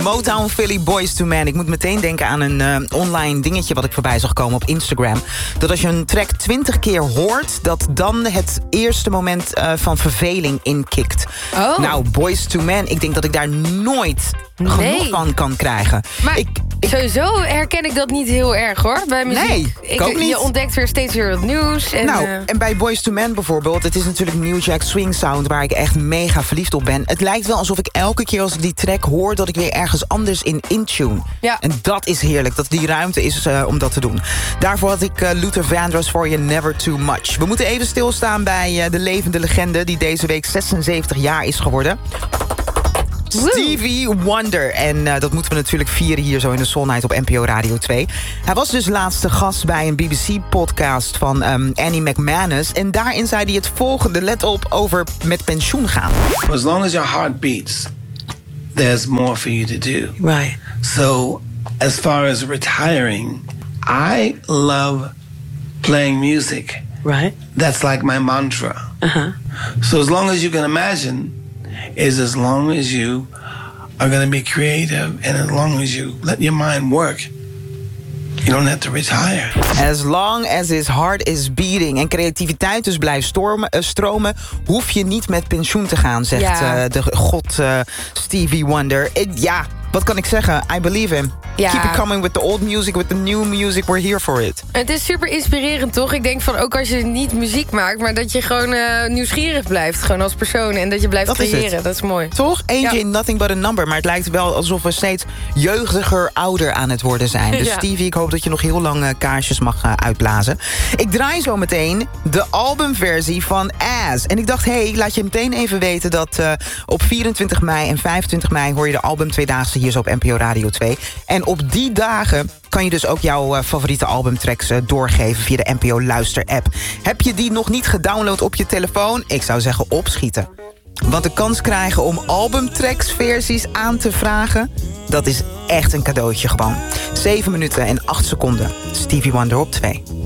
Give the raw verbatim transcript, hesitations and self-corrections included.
Motown Philly Boyz two Men. Ik moet meteen denken aan een uh, online dingetje wat ik voorbij zag komen op Instagram. Dat als je een track twintig keer hoort, dat dan het eerste moment uh, van verveling inkikt. Oh. Nou, Boyz two Men, ik denk dat ik daar nooit Nee. genoeg van kan krijgen. Maar ik, ik, sowieso herken ik dat niet heel erg, hoor, bij muziek. Nee, ik ook niet. Je ontdekt weer steeds weer wat nieuws. En, nou, uh... en bij Boyz two Men bijvoorbeeld, het is natuurlijk New Jack Swing Sound waar ik echt mega verliefd op ben. Het lijkt wel alsof ik elke keer als ik die track hoor, dat ik weer ergens anders in intune. Ja. En dat is heerlijk, dat die ruimte is uh, om dat te doen. Daarvoor had ik uh, Luther Vandross voor je Never Too Much. We moeten even stilstaan bij uh, de levende legende die deze week zesenzeventig jaar is geworden. Stevie Wonder. En uh, dat moeten we natuurlijk vieren hier zo in de Soul Night op N P O Radio twee. Hij was dus laatste gast bij een B B C-podcast van um, Annie McManus. En daarin zei hij het volgende, let op, over met pensioen gaan. As long as your heart beats, there's more for you to do. Right. So, as far as retiring, I love playing music. Right. That's like my mantra. Uh-huh. So as long as you can imagine, is as long as you are going to be creative and as long as you let your mind work, you don't have to retire. As long as his heart is beating en creativiteit dus blijft stormen, uh, stromen, hoef je niet met pensioen te gaan, zegt Ja. uh, de god uh, Stevie Wonder. Uh, ja, wat kan ik zeggen? I believe him. Ja. Keep it coming with the old music, with the new music. We're here for it. Het is super inspirerend, toch? Ik denk van, ook als je niet muziek maakt, maar dat je gewoon uh, nieuwsgierig blijft, gewoon als persoon. En dat je blijft Dat is creëren. het. Dat is mooi. Toch? Eentje Ja. in Nothing But a Number. Maar het lijkt wel alsof we steeds jeugdiger, ouder aan het worden zijn. Dus Ja. Stevie, ik hoop dat je nog heel lang uh, kaarsjes mag uh, uitblazen. Ik draai zo meteen de albumversie van As. En ik dacht, hé, hey, laat je meteen even weten dat uh, op vierentwintig mei en vijfentwintig mei hoor je de album Tweedaagse hier zo op N P O Radio twee. En op die dagen kan je dus ook jouw uh, favoriete albumtracks uh, doorgeven via de N P O Luister-app. Heb je die nog niet gedownload op je telefoon? Ik zou zeggen opschieten. Want de kans krijgen om albumtracks-versies aan te vragen, dat is echt een cadeautje gewoon. zeven minuten en acht seconden. Stevie Wonder op twee.